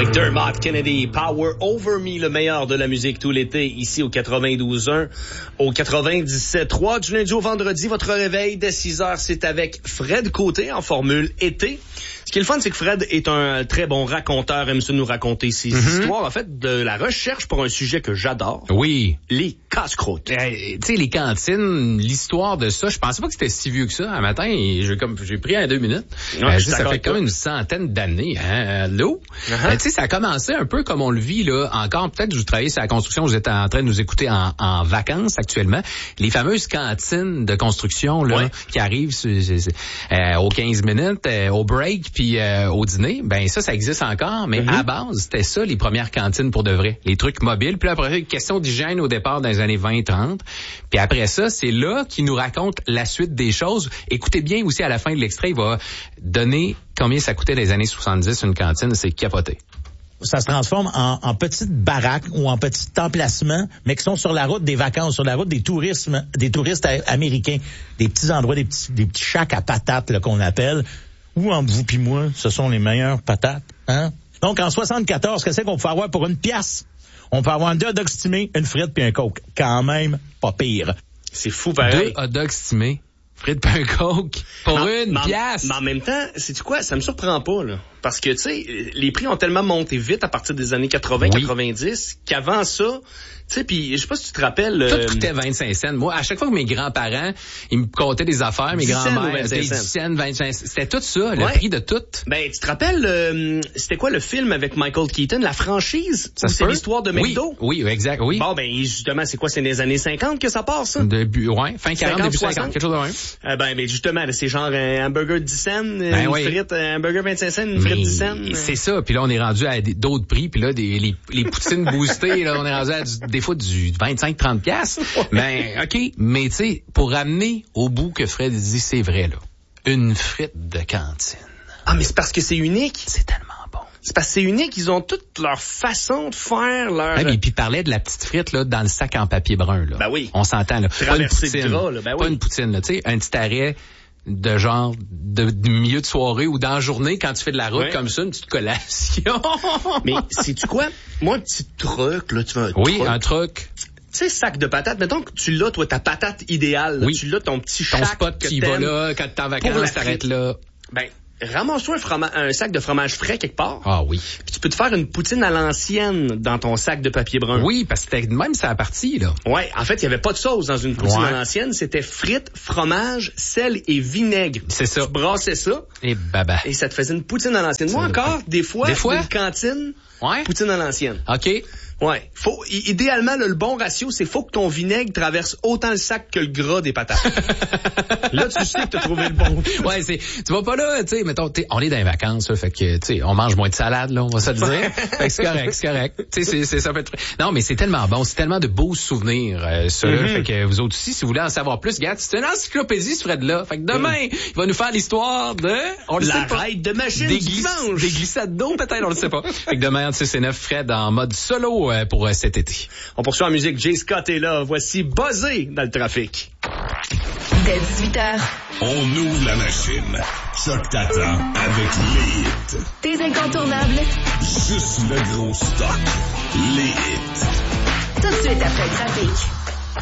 Avec Dermot Kennedy, Power Over Me, le meilleur de la musique tout l'été, ici au 92.1, au 97.3, du lundi au vendredi. Votre réveil dès 6h, c'est avec Fred Côté en formule été. Ce qui est le fun, c'est que Fred est un très bon raconteur, aime ça nous raconter ses histoires. En fait, de la recherche pour un sujet que j'adore. Oui. Les casse-croûtes. Tu sais, les cantines, l'histoire de ça, je pensais pas que c'était si vieux que ça. Un matin, j'ai pris un 2 minutes. Ça fait comme une centaine d'années, hein, l'eau. Tu sais, ça a commencé un peu comme on le vit, là, encore. Peut-être que vous travaillez sur la construction, vous êtes en train de nous écouter en vacances actuellement. Les fameuses cantines de construction, là, qui arrivent aux 15 minutes, au break, puis au dîner, ben ça existe encore, mais à base, c'était ça, les premières cantines pour de vrai. Les trucs mobiles. Puis après, question d'hygiène au départ dans les années 20-30. Puis après ça, c'est là qu'il nous raconte la suite des choses. Écoutez bien aussi, à la fin de l'extrait, il va donner combien ça coûtait dans les années 70 une cantine. C'est capoté. Ça se transforme en petites baraques ou en petits emplacements, mais qui sont sur la route des vacances, sur la route des touristes américains. Des petits endroits, des petits shacks à patates, là, qu'on appelle. Ou entre vous pis moi, ce sont les meilleures patates, hein? Donc, en 74, qu'est-ce qu'on peut avoir pour une pièce? On peut avoir un 2 hot dogs stimés, une frite puis un coke. Quand même, pas pire. C'est fou, pareil. 2 hot dogs stimés, frites puis un coke, pour une pièce. Mais en même temps, sais-tu quoi? Ça me surprend pas, là. Parce que, tu sais, les prix ont tellement monté vite à partir des années 80-90 qu'avant ça, tu sais, puis je sais pas si tu te rappelles... Tout coûtait 25 cents. Moi, à chaque fois que mes grands-parents, ils me comptaient des affaires, mes grands-mères, 10 cents, 25 cents. C'était tout ça, le prix de tout. Ben, tu te rappelles, c'était quoi le film avec Michael Keaton, la franchise? C'est l'histoire de McDo? Oui, exact, oui. Bon, ben, justement, c'est quoi? C'est des années 50 que ça part, ça? Fin 40, début 50, quelque chose de même. Ben, justement, c'est genre un hamburger 10 cents, une frite, un burger 25 cents, une frite 10 cents. C'est ça, puis là, on est rendu à d'autres prix, puis là, les poutines boostées, là, on est rendu à des fois du 25-30 piastres. Ben, OK, mais tu sais, pour ramener au bout que Fred dit, c'est vrai, là, une frite de cantine. Ah, mais c'est parce que c'est unique. C'est tellement bon. C'est parce que c'est unique, ils ont toute leur façon de faire leur... Ah, puis il parlait de la petite frite, là, dans le sac en papier brun, là. Ben oui. On s'entend, là. Traverser le gras, là, ben oui. Pas une poutine, là, tu sais, un petit arrêt de genre de milieu de soirée ou dans la journée quand tu fais de la route comme ça, une petite collation. Mais sais-tu quoi? Moi, un petit truc, là, tu veux un truc. Tu sais, sac de patates, mettons que tu l'as, toi, ta patate idéale, là, tu l'as, ton petit ton spot qui va là, quand t'es en vacances, t'arrêtes là. Ben, ramasse-toi un sac de fromage frais quelque part. Ah oui. Puis tu peux te faire une poutine à l'ancienne dans ton sac de papier brun. Oui, parce que c'était même ça la partie, là. Ouais, en fait, il y avait pas de sauce dans une poutine à l'ancienne, c'était frites, fromage, sel et vinaigre. C'est ça. Tu brassais ça. Et baba. Et ça te faisait une poutine à l'ancienne. Moi encore, des fois, une cantine, poutine à l'ancienne. OK. Ouais. Idéalement, le bon ratio, c'est faut que ton vinaigre traverse autant le sac que le gras des patates. Là, tu sais que t'as trouvé le bon. Ouais, tu vas pas là, tu sais, mettons, on est dans les vacances, là, fait que, tu sais, on mange moins de salade, là, on va se le dire. Fait que c'est correct. Tu sais, ça peut être... Non, mais c'est tellement bon, c'est tellement de beaux souvenirs, ça, là. Fait que vous autres aussi, si vous voulez en savoir plus, regarde, c'est une encyclopédie, ce Fred-là. Fait que demain, il va nous faire l'histoire de... On le sait pas. La raide de machine des glissades d'eau, peut-être, on le sait pas. Fait que demain, entre 6 et 9, Fred en mode solo pour cet été. On poursuit en musique. Jay Scott est là. Voici Buzzé dans le trafic. Dès 18h. On ouvre la machine. Choc t'attend avec les hits. Tes incontournables. Juste le gros stock. Les hits. Tout de suite après le trafic.